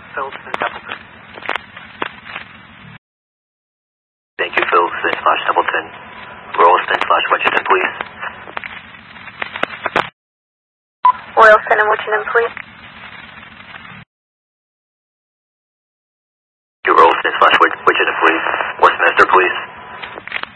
Phillipson Templeton. Thank you, Phillipson/Templeton. Royalston/Washington, please. Royalston and Washington, please.